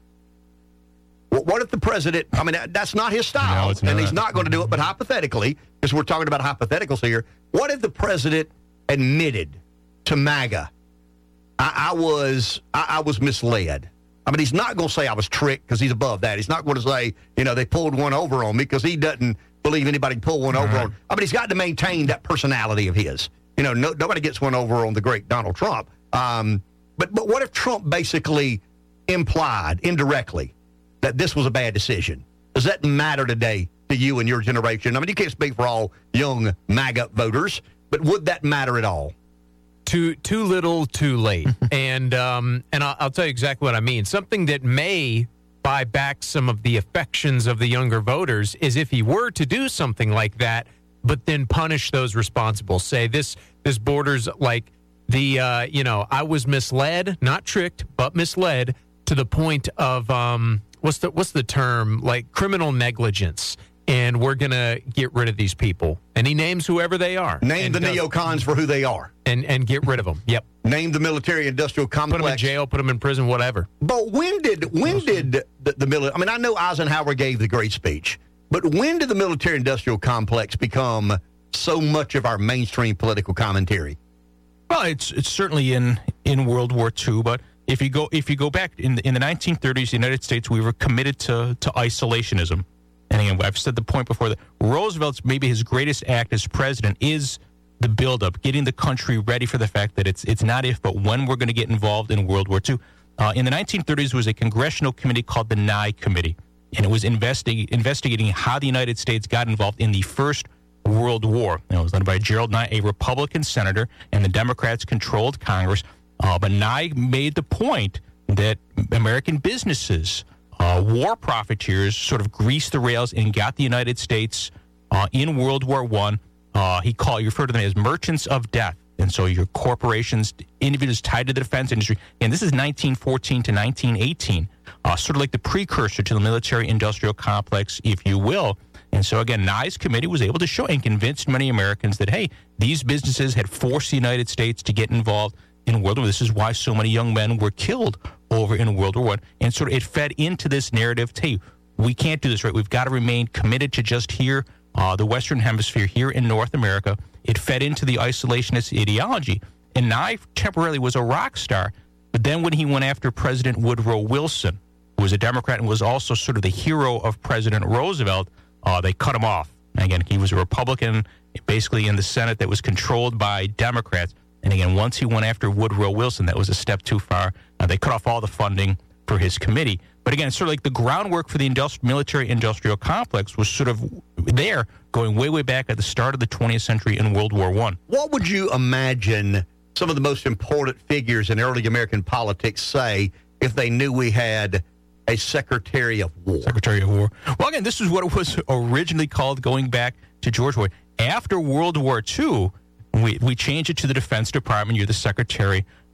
What if the president, I mean, that's not his style, no, it's and not. he's not going to do it, but hypothetically, because we're talking about hypotheticals here, what if the president admitted to MAGA, I, I was I, I was misled? I mean, he's not going to say I was tricked because he's above that. He's not going to say, you know, they pulled one over on me because he doesn't believe anybody can pull one All over right. on. I mean, he's got to maintain that personality of his. You know, no, nobody gets one over on the great Donald Trump. Um, but but what if Trump basically implied indirectly that this was a bad decision? Does that matter today to you and your generation? I mean, you can't speak for all young MAGA voters, but would that matter at all? Too too little, too late. and um, and I'll, I'll tell you exactly what I mean. Something that may buy back some of the affections of the younger voters is if he were to do something like that, but then punish those responsible. Say this this borders like the, uh, you know, I was misled, not tricked, but misled to the point of, um, what's the what's the term, like criminal negligence. And we're going to get rid of these people. And he names whoever they are. Name the neocons for who they are. And and get rid of them. Yep. Name the military-industrial complex. Put them in jail, put them in prison, whatever. But when did when did the, the military... I mean, I know Eisenhower gave the great speech, but when did the military-industrial complex become so much of our mainstream political commentary? Well, it's it's certainly in, in World War Two, but if you go if you go back in the, in the nineteen thirties, the United States, we were committed to to isolationism. And again, I've said the point before that Roosevelt's maybe his greatest act as president is the buildup, getting the country ready for the fact that it's it's not if, but when we're going to get involved in World War Two. Uh, in the nineteen thirties, there was a congressional committee called the Nye Committee, and it was investi- investigating how the United States got involved in the First World War. And it was led by Gerald Nye, a Republican senator, and the Democrats controlled Congress. Uh, but Nye made the point that American businesses, Uh, war profiteers sort of greased the rails and got the United States uh, in World War One. Uh, he called, you referred to them as merchants of death. And so your corporations, individuals tied to the defense industry. And this is nineteen fourteen to nineteen eighteen, uh, sort of like the precursor to the military-industrial complex, if you will. And so, again, Nye's committee was able to show and convinced many Americans that, hey, these businesses had forced the United States to get involved in World War. This is why so many young men were killed over in World War One, and sort of it fed into this narrative. Hey, we can't do this, right? We've got to remain committed to just here, uh, the Western Hemisphere, here in North America. It fed into the isolationist ideology, and Nye temporarily was a rock star. But then when he went after President Woodrow Wilson, who was a Democrat and was also sort of the hero of President Roosevelt, uh, they cut him off. And again, he was a Republican, basically in the Senate that was controlled by Democrats. And again, once he went after Woodrow Wilson, that was a step too far. Uh, they cut off all the funding for his committee. But again, it's sort of like the groundwork for the industri- military-industrial complex was sort of there, going way, way back at the start of the twentieth century in World War One. What would you imagine some of the most important figures in early American politics say if they knew we had a Secretary of War? Secretary of War. Well, again, this is what it was originally called, going back to George Floyd. After World War Two, We we changed it to the Defense Department. You're the Secretary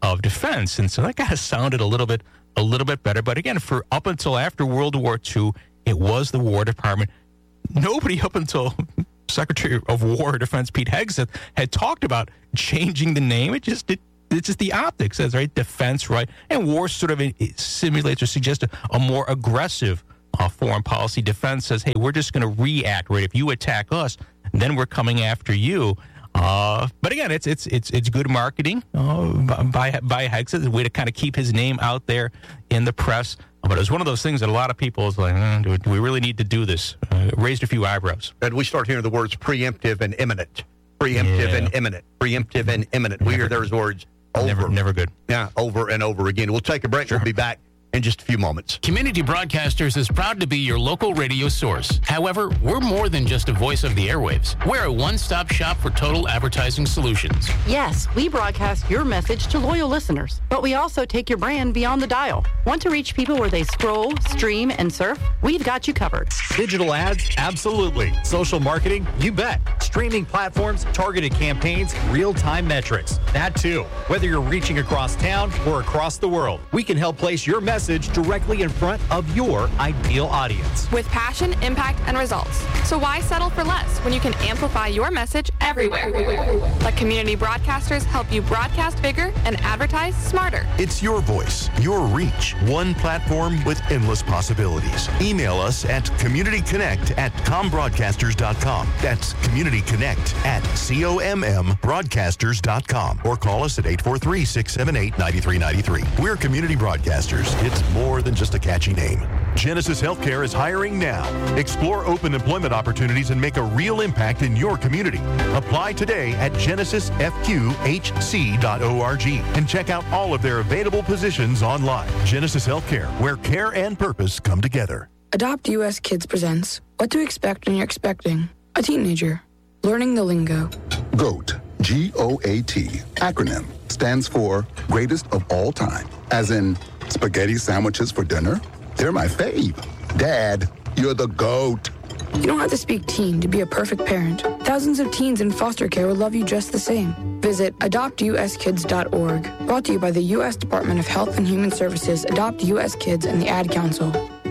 of Defense. And so that kind of sounded a little bit a little bit better. But again, for up until after World War Two, it was the War Department. Nobody up until Secretary of War Defense Pete Hegseth had talked about changing the name. It just it, it's just the optics, says right, defense, right, and war sort of simulates or suggests a, a more aggressive uh, foreign policy. Defense says, hey, we're just going to react, right? If you attack us, then we're coming after you. Uh, but again, it's it's it's it's good marketing uh, by by Hegseth, a way to kind of keep his name out there in the press. But it was one of those things that a lot of people was like, eh, do we really need to do this? Uh, raised a few eyebrows. And we start hearing the words preemptive and imminent. Preemptive Yeah. and imminent. Preemptive and imminent. We hear those words over. Never, never good. Yeah, over and over again. We'll take a break. We'll be back in just a few moments. Community Broadcasters is proud to be your local radio source. However, we're more than just a voice of the airwaves. We're a one-stop shop for total advertising solutions. Yes, we broadcast your message to loyal listeners, but we also take your brand beyond the dial. Want to reach people where they scroll, stream, and surf? We've got you covered. Digital ads? Absolutely. Social marketing? You bet. Streaming platforms, targeted campaigns, real-time metrics. That too. Whether you're reaching across town or across the world, we can help place your message directly in front of your ideal audience. With passion, impact, and results. So why settle for less when you can amplify your message everywhere? Let Community Broadcasters help you broadcast bigger and advertise smarter. It's your voice, your reach, one platform with endless possibilities. Email us at communityconnect at combroadcasters dot com. That's communityconnect at C O M M broadcasters dot com. Or call us at eight four three, six seven eight, nine three nine three. We're Community Broadcasters. It's more than just a catchy name. Genesis Healthcare is hiring now. Explore open employment opportunities and make a real impact in your community. Apply today at genesis f q h c dot org and check out all of their available positions online. Genesis Healthcare, where care and purpose come together. Adopt U S Kids presents What to Expect When You're Expecting a Teenager. Learning the lingo. GOAT, G O A T, acronym, stands for Greatest of All Time, as in spaghetti sandwiches for dinner? They're my fave. Dad, you're the GOAT. You don't have to speak teen to be a perfect parent. Thousands of teens in foster care will love you just the same. Visit adopt u s kids dot org. Brought to you by the U S Department of Health and Human Services, Adopt U S Kids, and the Ad Council.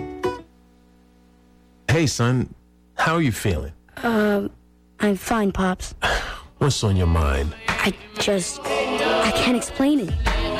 Hey, son, how are you feeling? Um, I'm fine, Pops. What's on your mind? I just, I can't explain it.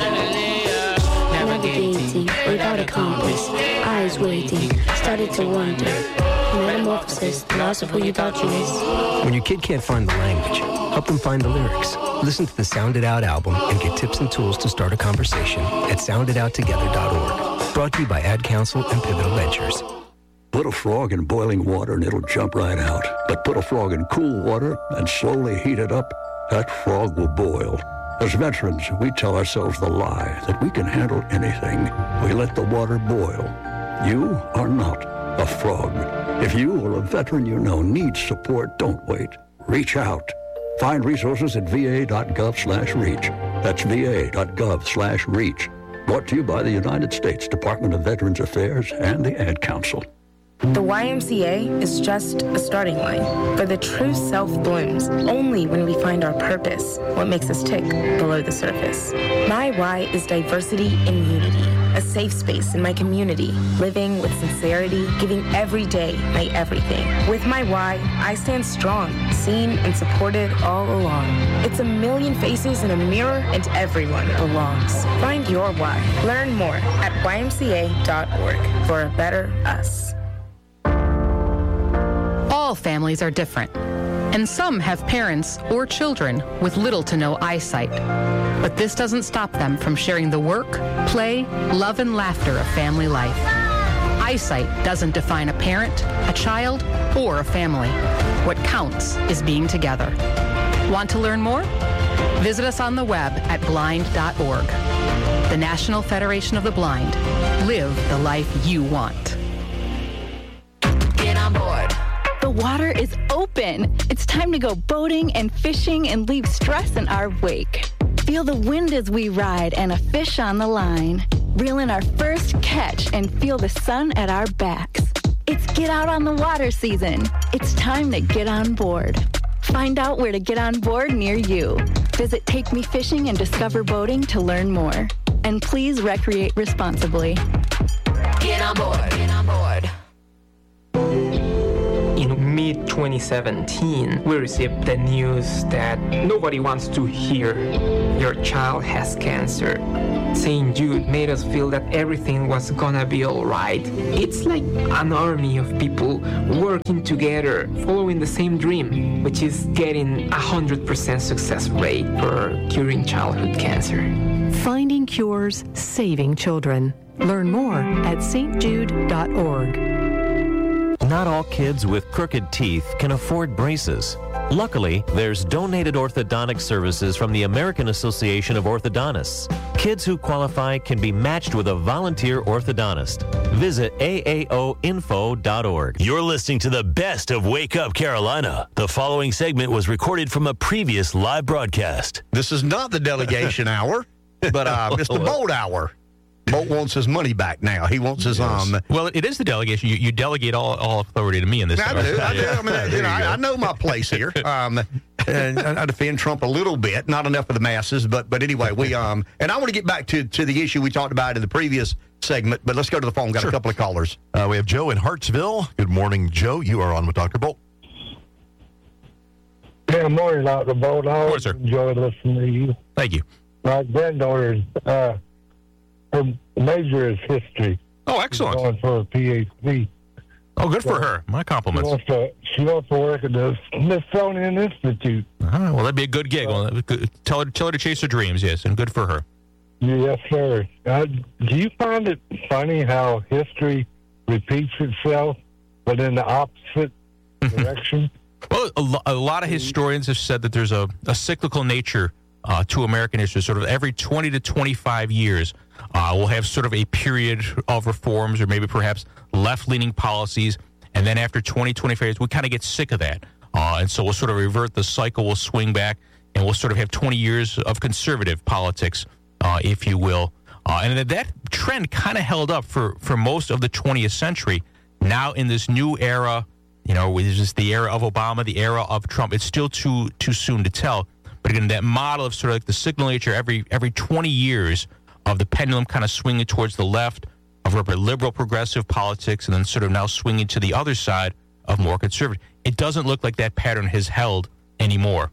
Navigating without a compass, eyes waiting, started to wonder. Metamorphosis, the loss of who you thought you was. When your kid can't find the language, help them find the lyrics. Listen to the Sound It Out album and get tips and tools to start a conversation at sound it out together dot org. Brought to you by Ad Council and Pivotal Ventures. Put a frog in boiling water and it'll jump right out. But put a frog in cool water and slowly heat it up, that frog will boil. As veterans, we tell ourselves the lie that we can handle anything. We let the water boil. You are not a frog. If you or a veteran you know needs support, don't wait. Reach out. Find resources at v a dot gov slash reach. That's v a dot gov slash reach. Brought to you by the United States Department of Veterans Affairs and the Ad Council. The Y M C A is just a starting line, for the true self blooms only when we find our purpose, what makes us tick below the surface. My Y is diversity and unity, a safe space in my community, living with sincerity, giving every day my everything. With my Y, I stand strong, seen and supported all along. It's a million faces in a mirror and everyone belongs. Find your Y. Learn more at y m c a dot org for a better us. All families are different, and some have parents or children with little to no eyesight. But this doesn't stop them from sharing the work, play, love, and laughter of family life. Eyesight doesn't define a parent, a child, or a family. What counts is being together. Want to learn more? Visit us on the web at blind dot org. The National Federation of the Blind. Live the life you want. Get on board. The water is open. It's time to go boating and fishing and leave stress in our wake. Feel the wind as we ride and a fish on the line. Reel in our first catch and feel the sun at our backs. It's get out on the water season. It's time to get on board. Find out where to get on board near you. Visit Take Me Fishing and Discover Boating to learn more. And please recreate responsibly. Get on board. Get on board. In mid twenty seventeen, we received the news that nobody wants to hear your child has cancer. Saint Jude made us feel that everything was gonna be alright. It's like an army of people working together, following the same dream, which is getting a one hundred percent success rate for curing childhood cancer. Finding cures, saving children. Learn more at s t jude dot org. Not all kids with crooked teeth can afford braces. Luckily, there's donated orthodontic services from the American Association of Orthodontists. Kids who qualify can be matched with a volunteer orthodontist. Visit A A O info dot org. You're listening to the best of Wake Up Carolina. The following segment was recorded from a previous live broadcast. This is not the delegation hour, but uh, it's the Bolt hour. Bolt wants his money back now. He wants his um. Well, it is the delegation. You, you delegate all, all authority to me in this. I do. I do. I mean, you know, I, I know my place here. Um, and I defend Trump a little bit, not enough for the masses, but but anyway, we um. And I want to get back to to the issue we talked about in the previous segment, but let's go to the phone. Got sure. a couple of callers. Uh, we have Joe in Hartsville. Good morning, Joe. You are on with Doctor Bolt. Good morning, Doctor Bolt. I always enjoy listening to you. Thank you. My granddaughter, uh, her major is history. Oh, excellent. She's going for a P H D. Oh, good for her. My compliments. She wants to, she wants to work at the Smithsonian Institute. Uh-huh. Well, that'd be a good gig. Well, tell her, tell her to chase her dreams, yes, and good for her. Yes, sir. Uh, do you find it funny how history repeats itself, but in the opposite direction? Well, a, lo- a lot of historians have said that there's a, a cyclical nature uh, to American history. Sort of every twenty to twenty-five years, uh, we'll have sort of a period of reforms or maybe perhaps left-leaning policies. And then after twenty, twenty-five years, we kind of get sick of that. Uh, and so we'll sort of revert. The cycle will swing back, and we'll sort of have twenty years of conservative politics, uh, if you will. Uh, and that, that trend kind of held up for, for most of the twentieth century. Now in this new era, you know, which is the era of Obama, the era of Trump, it's still too too soon to tell. But again, that model of sort of like the signal nature every every twenty years of the pendulum kind of swinging towards the left of liberal progressive politics and then sort of now swinging to the other side of more conservative. It doesn't look like that pattern has held anymore.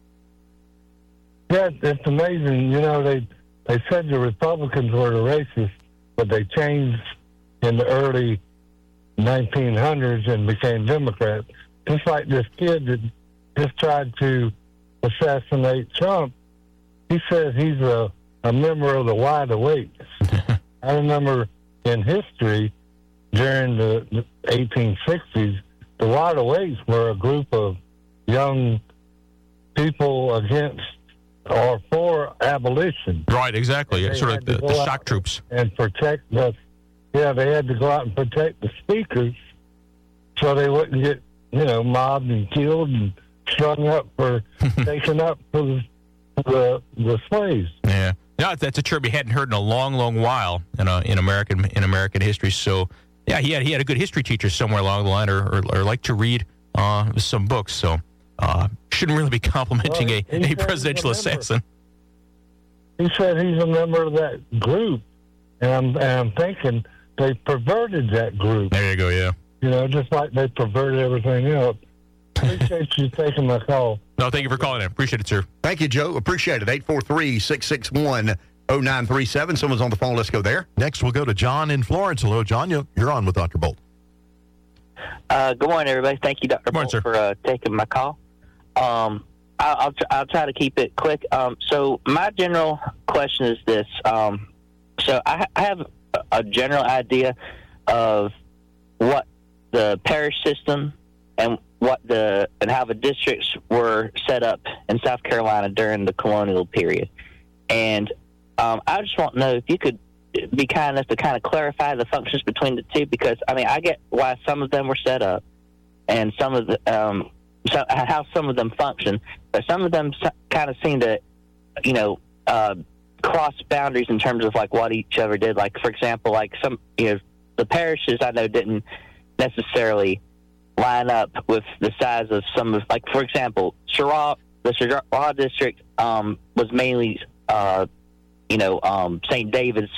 Yeah, it's amazing. You know, they, they said the Republicans were the racists, but they changed in the early nineteen hundreds and became Democrats. Just like this kid that just tried to assassinate Trump, he says he's a, a member of the Wide Awakes. I remember in history, during the eighteen sixties, the Wide Awakes were a group of young people against or for abolition. Right, exactly. Yeah, sort of like the, the shock troops. And protect the, yeah, they had to go out and protect the speakers so they wouldn't get, you know, mobbed and killed and strung up for taking up for the, the the slaves. Yeah, yeah, that's a term we hadn't heard in a long, long while in uh, in American in American history. So, yeah, he had he had a good history teacher somewhere along the line, or or, or liked to read uh, some books. So, uh, shouldn't really be complimenting well, a, a presidential assassin. He said he's a member of that group, and I'm and I'm thinking they perverted that group. There you go. Yeah. You know, just like they perverted everything else. Appreciate you taking my call. No, thank you for calling in. Appreciate it, sir. Thank you, Joe. Appreciate it. eight four three, six six one, zero nine three seven. Someone's on the phone. Let's go there. Next, we'll go to John in Florence. Hello, John. You're on with Doctor Bolt. Uh, good morning, everybody. Thank you, Doctor Bolt, for uh, taking my call. Um, I'll, I'll, tr- I'll try to keep it quick. Um, so my general question is this. Um, so I, I have a, a general idea of what the parish system and what the and how the districts were set up in South Carolina during the colonial period. And um, I just want to know if you could be kind enough to kind of clarify the functions between the two, because, I mean, I get why some of them were set up and some of the, um, so, how some of them function, but some of them kind of seem to, you know, uh, cross boundaries in terms of, like, what each other did. Like, for example, like some, you know, the parishes I know didn't necessarily line up with the size of some of, like, for example, Chirac, the Sherrod district um, was mainly, uh, you know, um, Saint David's,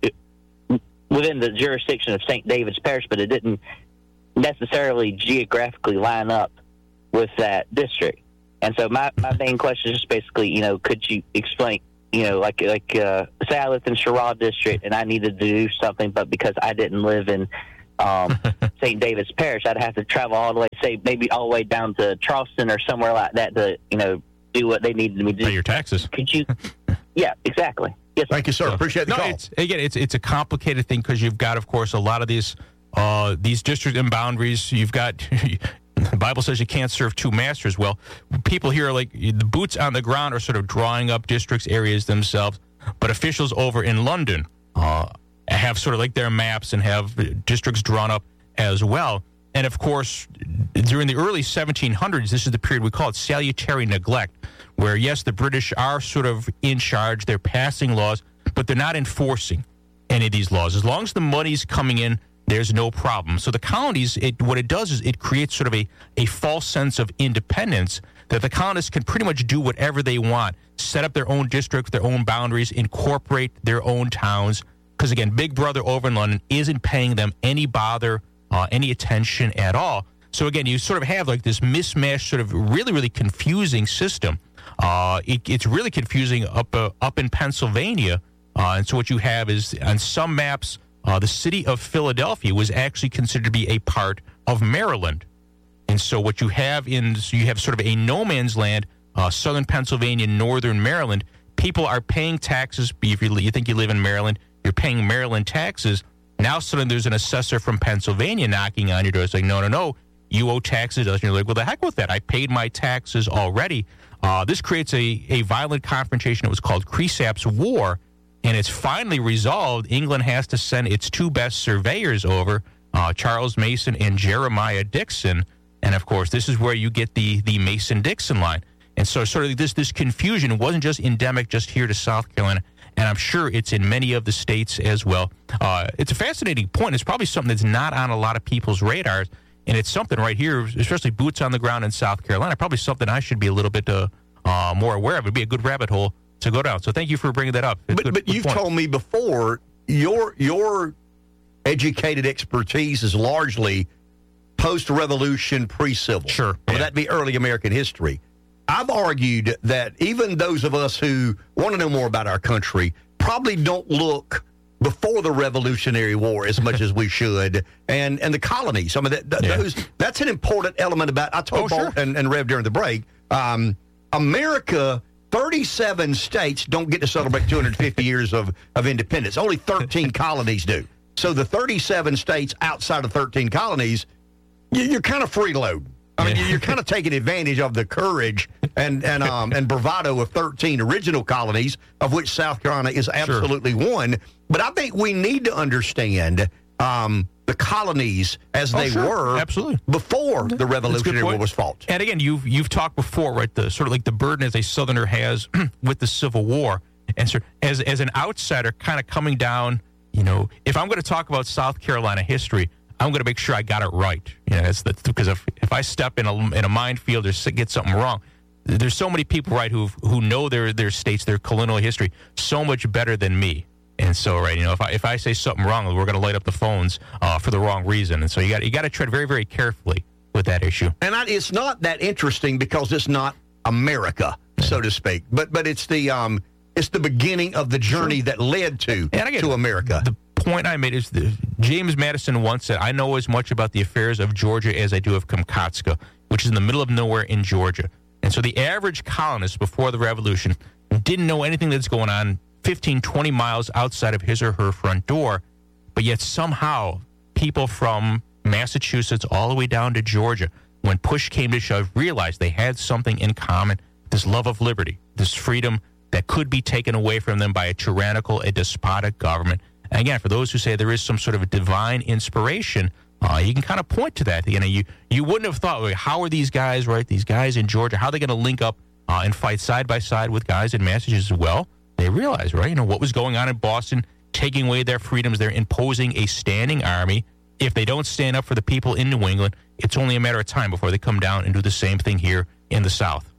within the jurisdiction of Saint David's Parish, but it didn't necessarily geographically line up with that district. And so my, my main question is just basically, you know, could you explain, you know, like, like uh, say I lived in Sherrod district and I needed to do something, but because I didn't live in um, Saint David's Parish, I'd have to travel all the way, say maybe all the way down to Charleston or somewhere like that to, you know, do what they needed me to do. Pay your taxes. Could you? Yeah, exactly. Yes, Thank you, sir. Appreciate the no, call. It's, again, it's it's a complicated thing because you've got, of course, a lot of these uh, these district and boundaries. You've got the Bible says you can't serve two masters. Well, people here are like the boots on the ground are sort of drawing up districts, areas themselves, but officials over in London uh, have sort of like their maps and have districts drawn up as well. And of course, during the early seventeen hundreds, this is the period we call it salutary neglect, where yes, the British are sort of in charge, they're passing laws, but they're not enforcing any of these laws. As long as the money's coming in, there's no problem. So the colonies, it, what it does is it creates sort of a, a false sense of independence that the colonists can pretty much do whatever they want, set up their own districts, their own boundaries, incorporate their own towns. Because again, Big Brother over in London isn't paying them any bother, uh, any attention at all. So again, you sort of have like this mismatched, sort of really, really confusing system. Uh, it, it's really confusing up uh, up in Pennsylvania. Uh, and so what you have is on some maps, uh, the city of Philadelphia was actually considered to be a part of Maryland. And so what you have in, so you have sort of a no man's land, uh, southern Pennsylvania, northern Maryland. People are paying taxes. If you, you think you live in Maryland, you're paying Maryland taxes. Now suddenly there's an assessor from Pennsylvania knocking on your door saying, no, no, no, you owe taxes. And you're like, well, the heck with that. I paid my taxes already. Uh, this creates a, a violent confrontation. It was called Cresap's War, and it's finally resolved. England has to send its two best surveyors over, uh, Charles Mason and Jeremiah Dixon. And, of course, this is where you get the, the Mason-Dixon line. And so sort of this, this confusion wasn't just endemic just here to South Carolina, and I'm sure it's in many of the states as well. Uh, it's a fascinating point. It's probably something that's not on a lot of people's radars. And it's something right here, especially boots on the ground in South Carolina, probably something I should be a little bit uh, uh, more aware of. It would be a good rabbit hole to go down. So thank you for bringing that up. But, good, but good you've point. told me before, your your educated expertise is largely post-revolution, pre-civil. Sure. Would Yeah. that be early American history? I've argued that even those of us who want to know more about our country probably don't look before the Revolutionary War as much as we should, and and the colonies. I mean, that, that, Yeah. those, that's an important element about. I told Oh, Bolt sure. and, and Rev during the break. Um, America, thirty-seven states don't get to celebrate two hundred fifty years of of independence. Only thirteen colonies do. So the thirty-seven states outside of thirteen colonies, you, you're kind of freeloading. I mean, you're kind of taking advantage of the courage and and um and bravado of thirteen original colonies, of which South Carolina is absolutely sure. one. But I think we need to understand um, the colonies as Oh, they sure. were Absolutely. before the Revolutionary War was fought. And again, you've you've talked before, right? The sort of like the burden as a Southerner has with the Civil War, and so as as an outsider, kind of coming down. You know, if I'm going to talk about South Carolina history, I'm going to make sure I got it right. You know, that's the, because if if I step in a in a minefield or get something wrong, there's so many people, right, who who know their their states, their colonial history so much better than me. And so, right, you know, if I if I say something wrong, we're going to light up the phones uh, for the wrong reason. And so you got you got to tread very very carefully with that issue. And I, it's not that interesting because it's not America, so to speak. But but it's the um it's the beginning of the journey that led to And again, to America. The point I made is that James Madison once said, I know as much about the affairs of Georgia as I do of Kamchatka, which is in the middle of nowhere in Georgia. And so the average colonist before the Revolution didn't know anything that's going on fifteen, twenty miles outside of his or her front door. But yet somehow people from Massachusetts all the way down to Georgia, when push came to shove, realized they had something in common, this love of liberty, this freedom that could be taken away from them by a tyrannical, a despotic government. And again, for those who say there is some sort of a divine inspiration, uh, you can kind of point to that. You know, you, you wouldn't have thought, like, how are these guys, right, these guys in Georgia, how are they going to link up uh, and fight side by side with guys in Massachusetts? Well, they realized, right, you know, what was going on in Boston, taking away their freedoms. They're imposing a standing army. If they don't stand up for the people in New England, it's only a matter of time before they come down and do the same thing here in the South.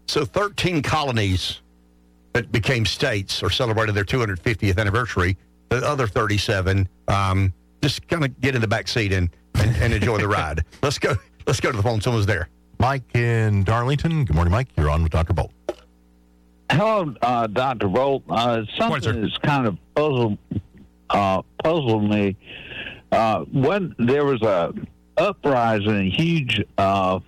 So thirteen colonies that became states or celebrated their two hundred fiftieth anniversary. The other thirty-seven um, just kind of get in the back seat and, and, and enjoy the ride. Let's go. Let's go to the phone. Someone's there. Mike in Darlington. Good morning, Mike. You're on with Doctor Bolt. Hello, uh, Doctor Bolt. Uh, something that's kind of puzzled uh, puzzled me. Uh, when there was a uprising, a huge uh,